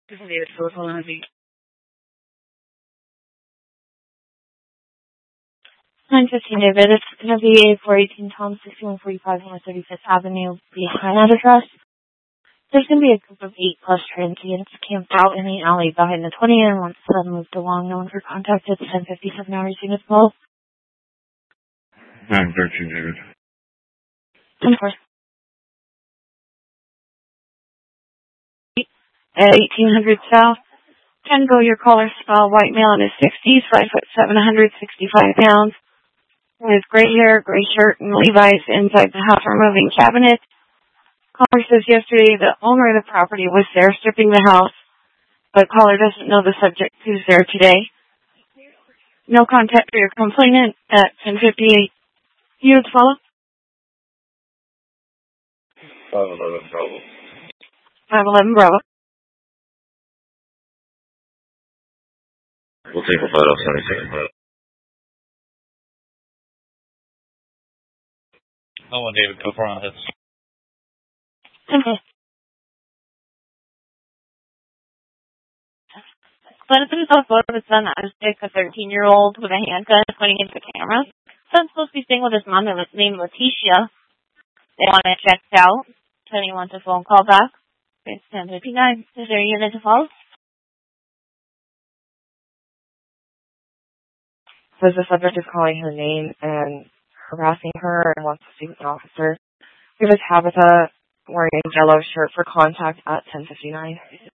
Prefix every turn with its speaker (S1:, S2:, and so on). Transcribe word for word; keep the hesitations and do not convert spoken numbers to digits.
S1: This is David Phillips. Hold on, please. nine fifteen David. It's going to be four eighteen Tom, sixty-one forty-five North thirty-fifth Avenue behind that address. There's going to be a group of eight plus transients camped out in the alley behind the twenty, and once the moved along, no one for contact at ten fifty-seven hours unit call.
S2: nine thirteen David.
S1: ten four. At eighteen hundred South. Tango, your caller, spell white male in his sixties, five foot seven, one hundred sixty-five pounds. With gray hair, gray shirt, and Levi's inside the house removing cabinet. Caller says yesterday the owner of the property was there stripping the house, but caller doesn't know the subject who's there today. No contact for your complainant at ten fifty-eight. You would follow?
S2: five eleven Bravo.
S1: five eleven Bravo.
S2: We'll take a photo, seventy-second photo. No one, David, go for on hits.
S1: Okay. But it's a photo of his son, Isaac, a thirteen-year-old with a handgun pointing into the camera. Son's supposed to be staying with his mom named Leticia. They want it checked out. Tony wants a phone call back. It's ten fifty-nine. Is there a unit to follow? Says the subject is calling her name and harassing her and wants to speak with an officer. Give us Tabitha wearing a yellow shirt for contact at ten fifty-nine.